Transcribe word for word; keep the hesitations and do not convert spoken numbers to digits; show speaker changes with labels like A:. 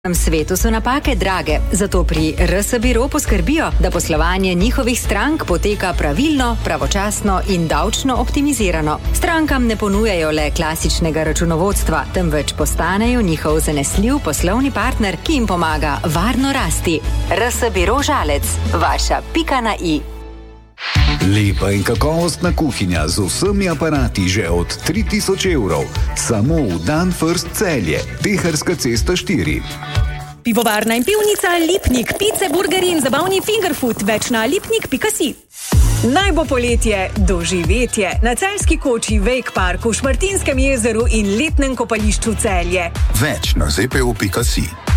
A: V svetu so napake drage, zato pri R S Biro poskrbijo, da poslovanje njihovih strank poteka pravilno, pravočasno in davčno optimizirano. Strankam ne ponujajo le klasičnega računovodstva, temveč postanejo njihov zanesljiv poslovni partner, ki jim pomaga varno rasti. R S Biro Žalec, vaša pika na i.
B: Lepa in kakovostna kuhinja z vsemi aparati že od tri tisoč evrov. Samo v Dan First Celje, Teharska cesta štiri.
C: Pivovarna in pivnica Lipnik, pice, burgeri in zabavni fingerfood, več na lipnik pika si. Naj bo poletje doživetje na Celjski koči, Wake Parku, Šmartinskem jezeru in letnem kopališču Celje.
D: Več na zepeu pika si.